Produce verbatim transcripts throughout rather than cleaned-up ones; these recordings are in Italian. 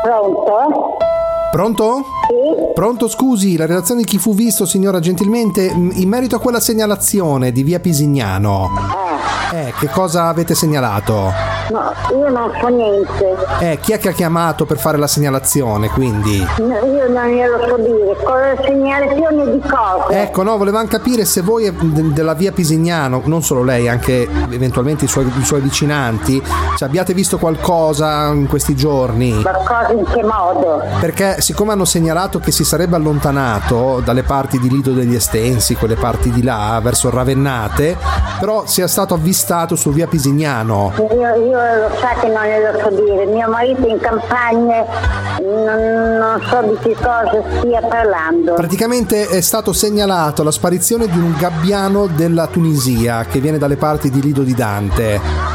Pronto? Pronto? Sì. Pronto, scusi, la redazione di Chi fu visto, signora, gentilmente, in merito a quella segnalazione di via Pisignano. Eh. Eh, che cosa avete segnalato? No, io non so niente. Eh, chi è che ha chiamato per fare la segnalazione, quindi? No, io non glielo so dire. Con la segnalazione di cosa? Ecco, no, volevamo capire se voi de- della via Pisignano, non solo lei, anche eventualmente i suoi, i suoi vicinanti, cioè, abbiate visto qualcosa in questi giorni? Qualcosa in che modo? Perché siccome hanno segnalato che si sarebbe allontanato dalle parti di Lido degli Estensi, quelle parti di là, verso Ravennate, però sia stato avvistato su via Pisignano. Io, io lo sa che non glielo so dire. Mio marito in campagna, non, non so di che cosa stia parlando. Praticamente è stato segnalato la sparizione di un gabbiano della Tunisia che viene dalle parti di Lido di Dante.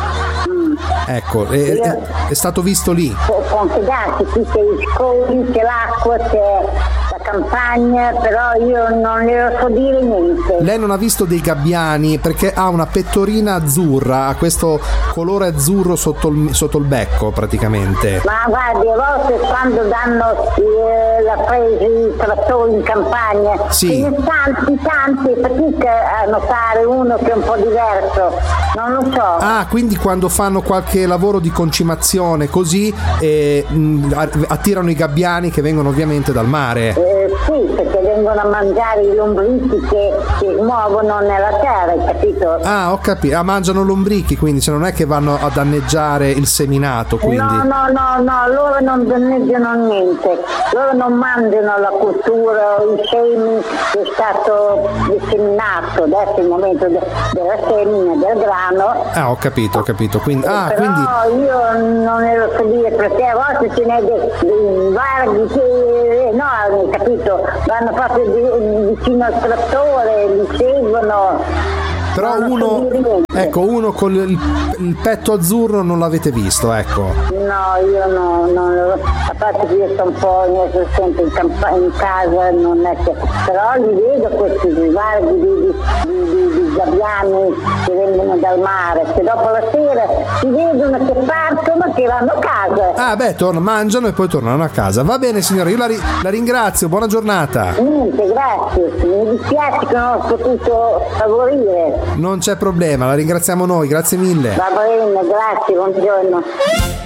Mm. Ecco, è, Io, è, è stato visto lì. Può confidarsi, qui c'è i scoli, c'è l'acqua, c'è la campagna, però io non glielo so dire niente. Lei non ha visto dei gabbiani perché ha una pettorina azzurra, ha questo colore azzurro sotto il, sotto il becco praticamente. Ma guardi, a volte quando danno eh, la presa i trattori in campagna, sì, ce ne tanti, tanti, e fatica a notare uno che è un po' diverso, non lo so. Ah, quindi quando fanno qualche lavoro di concimazione così eh, mh, attirano i gabbiani che vengono ovviamente dal mare. Eh, sì, perché vengono a mangiare i lombrichi che si muovono nella terra, hai capito? Ah, ho capito. Ah, mangiano lombrichi, quindi cioè, non è che vanno a danneggiare il seminato, quindi. No, no, no, no, loro non danneggiano niente, loro non mangiano la cultura, i semi che è stato disseminato, adesso è il momento de- della semina, del grano. Ah, ho capito, ho capito. Quindi, ah, Però quindi. io non ne lo so dire perché a volte ce n'è dei, dei varghi che enormi, capito? Vanno proprio di, vicino al trattore, li seguono. Però non uno, so ecco, uno con il, il petto azzurro non l'avete visto, ecco. No, io no, non lo, a parte che io sto un po' in, sempre in, camp- in casa, non è che, però li vedo questi varghi di, di, di, di, di gabbiani che vengono dal mare, che dopo la sera si vedono che partono e che vanno a casa. Ah, beh, tornano, mangiano e poi tornano a casa. Va bene, signora, io la, ri- la ringrazio, buona giornata. Niente, grazie, mi dispiace che non ho potuto favorire. Non c'è problema, la ringraziamo noi, grazie mille. Va bene, grazie, buongiorno.